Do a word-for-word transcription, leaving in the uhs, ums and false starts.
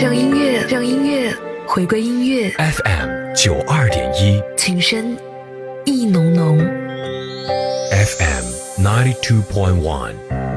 让音乐，让音乐回归音乐。 F M 九二点一， 琴声意浓浓。 F M ninety two point one。